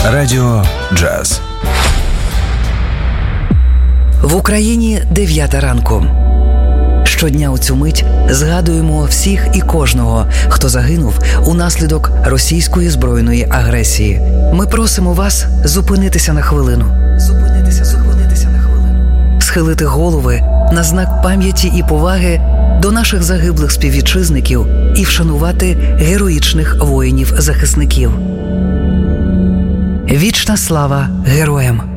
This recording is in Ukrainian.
Радіо Джаз. В Україні 9 ранку. Щодня у цю мить згадуємо всіх і кожного, хто загинув унаслідок російської збройної агресії. Ми просимо вас зупинитися на хвилину. Зупинитися на хвилину. Схилити голови на знак пам'яті і поваги до наших загиблих співвітчизників і вшанувати героїчних воїнів-захисників. Вічна слава героям!